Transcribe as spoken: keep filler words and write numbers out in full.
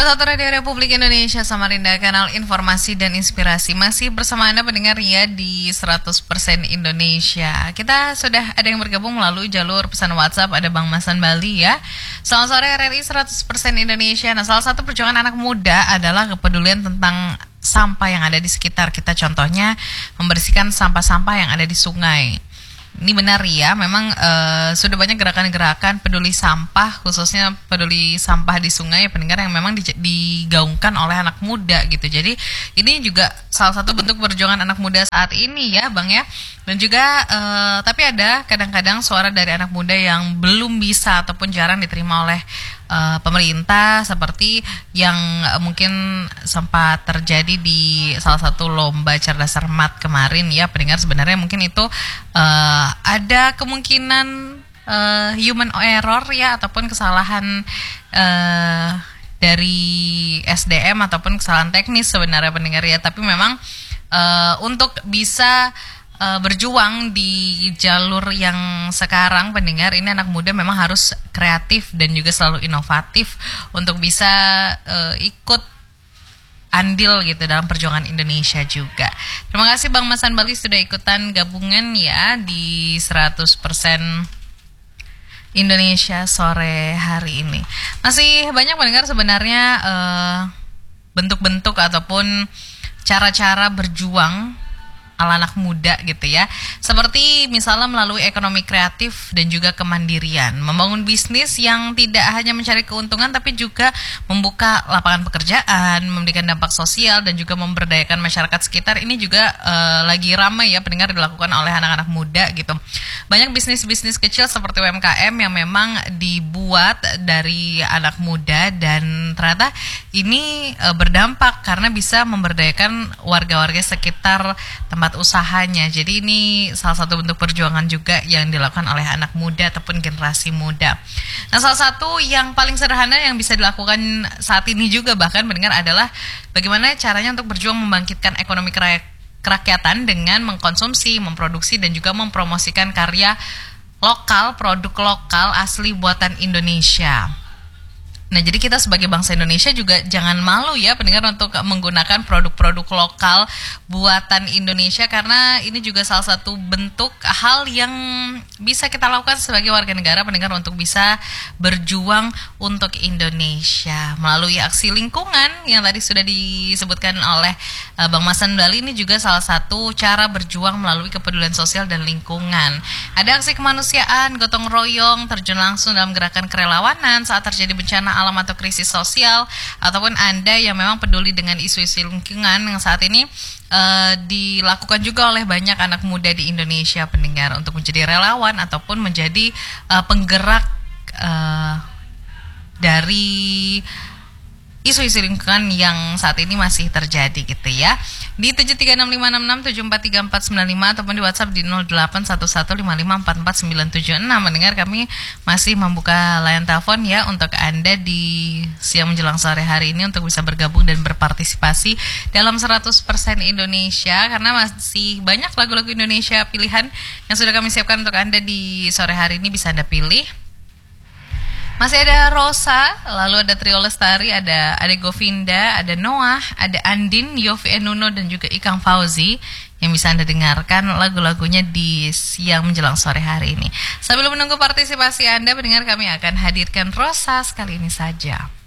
satu Radio Republik Indonesia Samarinda, kanal informasi dan inspirasi. Masih bersama Anda pendengar ya di seratus persen Indonesia. Kita sudah ada yang bergabung melalui jalur pesan WhatsApp. Ada Bang Masan Bali ya. Selamat sore R R I seratus persen Indonesia. Nah, salah satu perjuangan anak muda adalah kepedulian tentang sampah yang ada di sekitar kita. Contohnya membersihkan sampah-sampah yang ada di sungai. Ini benar ya, memang uh, sudah banyak gerakan-gerakan peduli sampah, khususnya peduli sampah di sungai, pendengar, yang memang di, digaungkan oleh anak muda gitu. Jadi ini juga salah satu bentuk perjuangan anak muda saat ini ya Bang ya. Dan juga uh, tapi ada kadang-kadang suara dari anak muda yang belum bisa ataupun jarang diterima oleh uh, pemerintah, seperti yang uh, mungkin sempat terjadi di salah satu lomba cerdas cermat kemarin ya pendengar. Sebenarnya mungkin itu uh, ada kemungkinan uh, human error ya, ataupun kesalahan uh, dari S D M ataupun kesalahan teknis sebenarnya pendengar ya. Tapi memang uh, untuk bisa Uh, berjuang di jalur yang sekarang pendengar, ini anak muda memang harus kreatif dan juga selalu inovatif untuk bisa uh, ikut andil gitu dalam perjuangan Indonesia juga. Terima kasih Bang Masan Bali sudah ikutan gabungan ya di seratus persen Indonesia sore hari ini. Masih banyak pendengar sebenarnya uh, bentuk-bentuk ataupun cara-cara berjuang ala anak muda gitu ya. Seperti misalnya melalui ekonomi kreatif dan juga kemandirian, membangun bisnis yang tidak hanya mencari keuntungan tapi juga membuka lapangan pekerjaan, memberikan dampak sosial dan juga memberdayakan masyarakat sekitar. Ini juga uh, lagi ramai ya pendengar dilakukan oleh anak-anak muda gitu. Banyak bisnis-bisnis kecil seperti U M K M yang memang dibuat dari anak muda dan ternyata ini uh, berdampak karena bisa memberdayakan warga-warga sekitar tempat usahanya. Jadi ini salah satu bentuk perjuangan juga yang dilakukan oleh anak muda ataupun generasi muda. Nah, salah satu yang paling sederhana yang bisa dilakukan saat ini juga bahkan mendengar adalah bagaimana caranya untuk berjuang membangkitkan ekonomi kerakyatan dengan mengkonsumsi, memproduksi dan juga mempromosikan karya lokal, produk lokal asli buatan Indonesia. Nah, jadi kita sebagai bangsa Indonesia juga jangan malu ya pendengar untuk menggunakan produk-produk lokal buatan Indonesia, karena ini juga salah satu bentuk hal yang bisa kita lakukan sebagai warga negara pendengar untuk bisa berjuang untuk Indonesia melalui aksi lingkungan yang tadi sudah disebutkan oleh uh, Bang Masan Bali. Ini juga salah satu cara berjuang melalui kepedulian sosial dan lingkungan. Ada aksi kemanusiaan, gotong royong, terjun langsung dalam gerakan kerelawanan saat terjadi bencana alam atau krisis sosial, ataupun Anda yang memang peduli dengan isu-isu lingkungan yang saat ini uh, dilakukan juga oleh banyak anak muda di Indonesia pendengar untuk menjadi relawan ataupun menjadi uh, penggerak uh, dari isu-isu lingkungan yang saat ini masih terjadi gitu ya. Di tujuh tiga enam lima enam enam tujuh empat tiga empat sembilan lima ataupun di WhatsApp di nol delapan satu satu lima lima empat empat sembilan tujuh enam. Mendengar kami masih membuka layan telepon ya untuk Anda di siang menjelang sore hari ini untuk bisa bergabung dan berpartisipasi dalam seratus persen Indonesia, karena masih banyak lagu-lagu Indonesia pilihan yang sudah kami siapkan untuk Anda di sore hari ini. Bisa Anda pilih. Masih ada Rosa, lalu ada Trio Lestari, ada Ade Govinda, ada Noah, ada Andin, Yofi Enuno, dan juga Ikang Fauzi yang bisa Anda dengarkan lagu-lagunya di siang menjelang sore hari ini. Sambil menunggu partisipasi Anda, pendengar, kami akan hadirkan Rosa sekali ini saja.